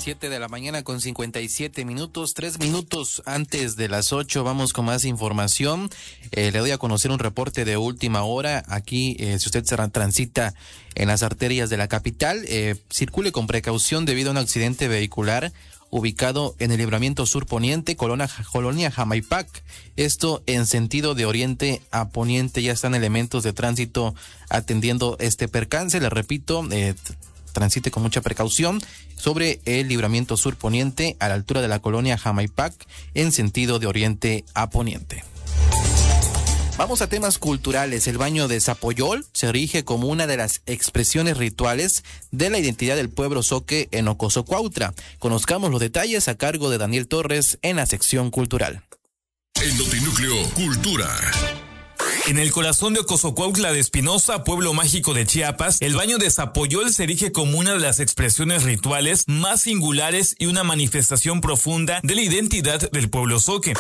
7 de la mañana con 57 minutos, 3 minutos antes de las 8. Vamos con más información. Le doy a conocer un reporte de última hora. Aquí, si usted se transita en las arterias de la capital, circule con precaución debido a un accidente vehicular ubicado en el libramiento sur poniente, colonia Jamaipac. Esto en sentido de oriente a poniente. Ya están elementos de tránsito atendiendo este percance. Le repito, transite con mucha precaución sobre el libramiento sur poniente a la altura de la colonia Jamaipac en sentido de oriente a poniente. Vamos a temas culturales. El baño de Zapoyol se erige como una de las expresiones rituales de la identidad del pueblo zoque en Ocosocuautla. Conozcamos los detalles a cargo de Daniel Torres en la sección cultural. En Notinúcleo Cultura. En el corazón de Ocosocuautla de Espinosa, pueblo mágico de Chiapas, el baño de Zapoyol se erige como una de las expresiones rituales más singulares y una manifestación profunda de la identidad del pueblo zoque.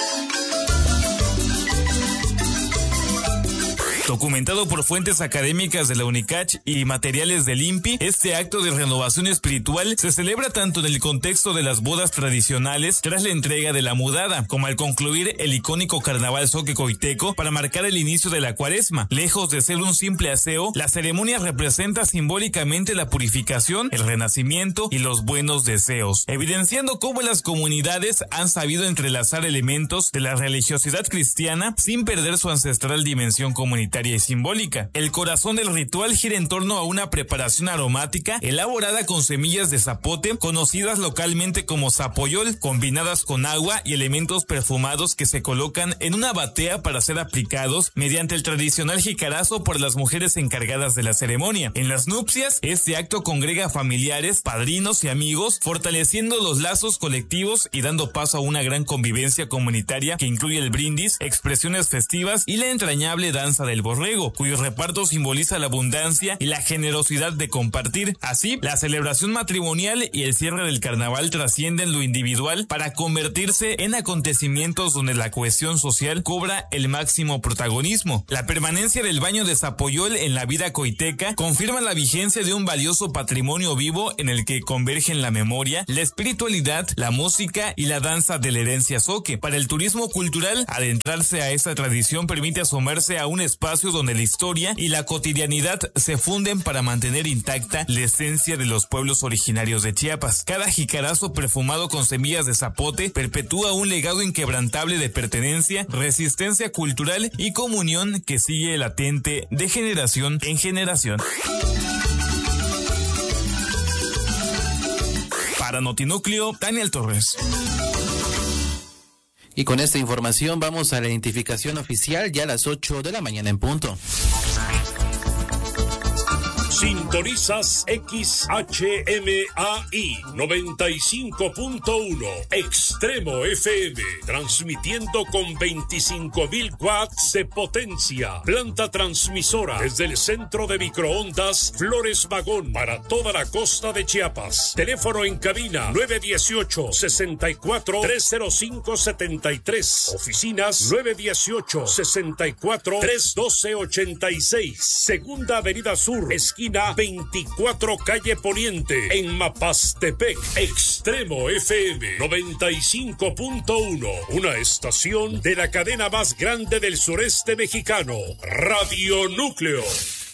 Documentado por fuentes académicas de la UNICACH y materiales del INPI, este acto de renovación espiritual se celebra tanto en el contexto de las bodas tradicionales tras la entrega de la mudada, como al concluir el icónico carnaval zoque-coiteco para marcar el inicio de la cuaresma. Lejos de ser un simple aseo, la ceremonia representa simbólicamente la purificación, el renacimiento y los buenos deseos, evidenciando cómo las comunidades han sabido entrelazar elementos de la religiosidad cristiana sin perder su ancestral dimensión comunitaria y simbólica. El corazón del ritual gira en torno a una preparación aromática elaborada con semillas de zapote, conocidas localmente como zapoyol, combinadas con agua y elementos perfumados que se colocan en una batea para ser aplicados mediante el tradicional jicarazo por las mujeres encargadas de la ceremonia. En las nupcias, este acto congrega familiares, padrinos y amigos, fortaleciendo los lazos colectivos y dando paso a una gran convivencia comunitaria que incluye el brindis, expresiones festivas y la entrañable danza del borrego, cuyo reparto simboliza la abundancia y la generosidad de compartir. Así, la celebración matrimonial y el cierre del carnaval trascienden lo individual para convertirse en acontecimientos donde la cohesión social cobra el máximo protagonismo. La permanencia del baño de Zapoyol en la vida coiteca confirma la vigencia de un valioso patrimonio vivo en el que convergen la memoria, la espiritualidad, la música y la danza de la herencia zoque. Para el turismo cultural, adentrarse a esta tradición permite asomarse a un espacio donde la historia y la cotidianidad se funden para mantener intacta la esencia de los pueblos originarios de Chiapas. Cada jicarazo perfumado con semillas de zapote perpetúa un legado inquebrantable de pertenencia, resistencia cultural y comunión que sigue latente de generación en generación. Para Notinúcleo, Daniel Torres. Y con esta información vamos a la identificación oficial ya a las 8 de la mañana en punto. Sintonizas XHMAI 95.1 Extremo FM, transmitiendo con 25,000 watts de potencia. Planta transmisora desde el centro de microondas Flores Magón para toda la costa de Chiapas. Teléfono en cabina 918-64-305-73. Oficinas 918-64-312-86. Segunda Avenida Sur, esquina 24 calle Poniente, en Mapastepec. Extremo FM 95.1, una estación de la cadena más grande del sureste mexicano, Radio Núcleo.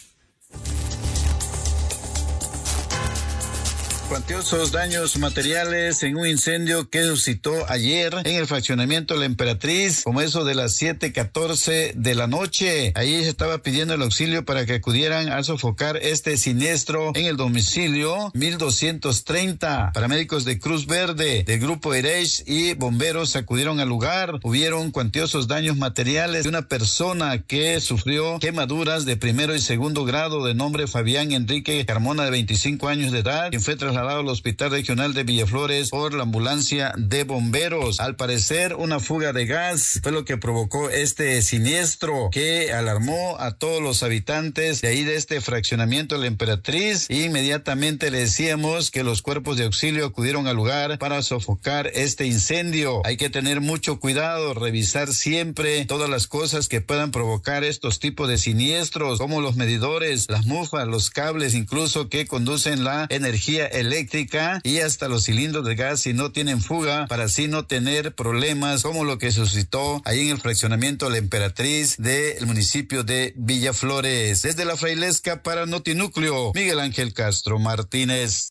Cuantiosos daños materiales en un incendio que suscitó ayer en el fraccionamiento La Emperatriz, como eso de las 7:14 de la noche. Ahí se estaba pidiendo el auxilio para que acudieran a sofocar este siniestro en el domicilio 1230. Paramédicos de Cruz Verde, del grupo Erech y bomberos acudieron al lugar. Hubieron cuantiosos daños materiales de una persona que sufrió quemaduras de primero y segundo grado, de nombre Fabián Enrique Carmona, de 25 años de edad, quien fue trasladado al Hospital Regional de Villaflores por la ambulancia de bomberos. Al parecer, una fuga de gas fue lo que provocó este siniestro que alarmó a todos los habitantes de ahí de este fraccionamiento de La Emperatriz. Inmediatamente le decíamos que los cuerpos de auxilio acudieron al lugar para sofocar este incendio. Hay que tener mucho cuidado, revisar siempre todas las cosas que puedan provocar estos tipos de siniestros, como los medidores, las mufas, los cables incluso que conducen la energía eléctrica eléctrica y hasta los cilindros de gas si no tienen fuga, para así no tener problemas como lo que suscitó ahí en el fraccionamiento La Emperatriz del municipio de Villaflores. Desde La Frailesca para Notinúcleo, Miguel Ángel Castro Martínez.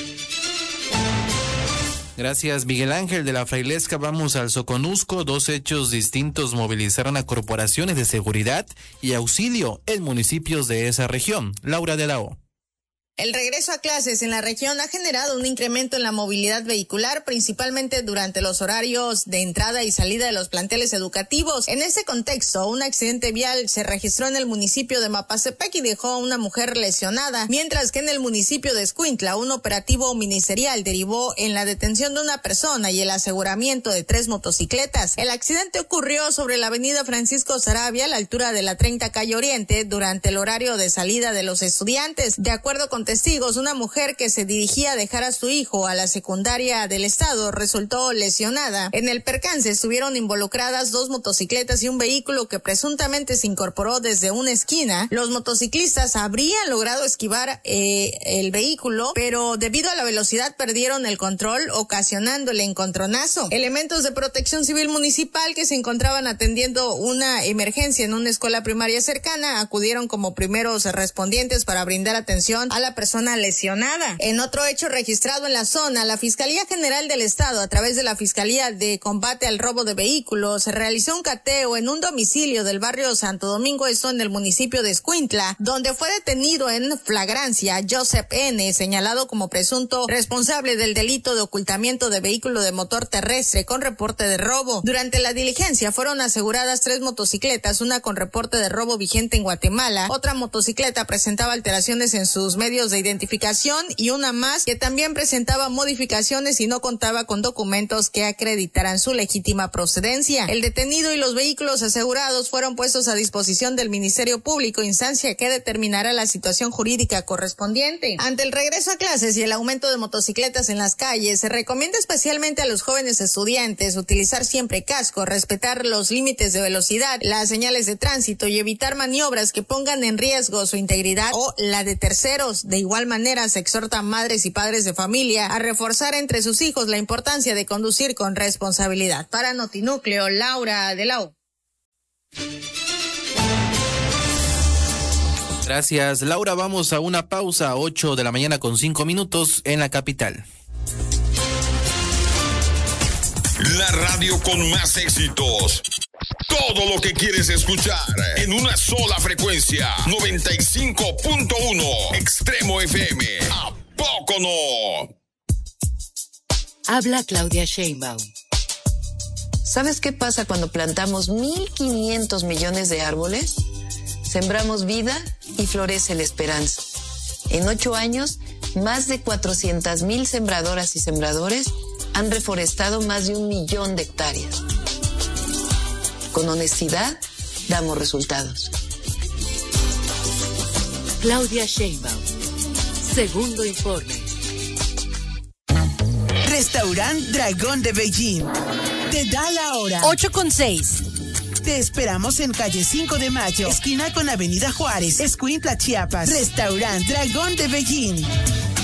Gracias, Miguel Ángel de La Frailesca. Vamos al Soconusco. 2 hechos distintos movilizaron a corporaciones de seguridad y auxilio en municipios de esa región. Laura de la O. El regreso a clases en la región ha generado un incremento en la movilidad vehicular, principalmente durante los horarios de entrada y salida de los planteles educativos. En ese contexto, un accidente vial se registró en el municipio de Mapastepec y dejó a una mujer lesionada, mientras que en el municipio de Escuintla, un operativo ministerial derivó en la detención de una persona y el aseguramiento de 3 motocicletas. El accidente ocurrió sobre la avenida Francisco Sarabia, a la altura de la 30 calle Oriente, durante el horario de salida de los estudiantes. De acuerdo con testigos, una mujer que se dirigía a dejar a su hijo a la secundaria del estado resultó lesionada. En el percance estuvieron involucradas 2 motocicletas y un vehículo que presuntamente se incorporó desde una esquina. Los motociclistas habrían logrado esquivar el vehículo, pero debido a la velocidad perdieron el control, ocasionando el encontronazo. Elementos de Protección Civil Municipal que se encontraban atendiendo una emergencia en una escuela primaria cercana acudieron como primeros respondientes para brindar atención a la persona lesionada. En otro hecho registrado en la zona, la Fiscalía General del Estado, a través de la Fiscalía de Combate al Robo de Vehículos, realizó un cateo en un domicilio del barrio Santo Domingo, esto en el municipio de Escuintla, donde fue detenido en flagrancia Joseph N., señalado como presunto responsable del delito de ocultamiento de vehículo de motor terrestre con reporte de robo. Durante la diligencia fueron aseguradas 3 motocicletas, una con reporte de robo vigente en Guatemala, otra motocicleta presentaba alteraciones en sus medios de identificación y una más que también presentaba modificaciones y no contaba con documentos que acreditaran su legítima procedencia. El detenido y los vehículos asegurados fueron puestos a disposición del Ministerio Público, instancia que determinará la situación jurídica correspondiente. Ante el regreso a clases y el aumento de motocicletas en las calles, se recomienda especialmente a los jóvenes estudiantes utilizar siempre casco, respetar los límites de velocidad, las señales de tránsito y evitar maniobras que pongan en riesgo su integridad o la de terceros. De igual manera, se exhorta a madres y padres de familia a reforzar entre sus hijos la importancia de conducir con responsabilidad. Para Notinúcleo, Laura de la O. Gracias, Laura. Vamos a una pausa, 8 de la mañana con 5 minutos en la capital. La radio con más éxitos. Todo lo que quieres escuchar en una sola frecuencia. 95.1 Extremo FM. ¿A poco no? Habla Claudia Sheinbaum. ¿Sabes qué pasa cuando plantamos 1.500 millones de árboles? Sembramos vida y florece la esperanza. En 8 años, más de 400,000 sembradoras y sembradores han reforestado más de 1 millón de hectáreas. Con honestidad, damos resultados. Claudia Sheinbaum. Segundo informe. Restaurant Dragón de Beijing. Te da la hora. 8:06. Te esperamos en calle 5 de Mayo, esquina con Avenida Juárez, Escuintla, Chiapas. Restaurant Dragón de Beijing.